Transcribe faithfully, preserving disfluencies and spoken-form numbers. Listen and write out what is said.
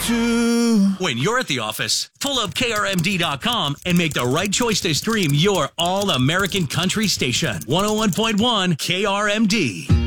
to. When you're at the office, pull up K R M D dot com and make the right choice to stream your all-American country station. one oh one point one K R M D.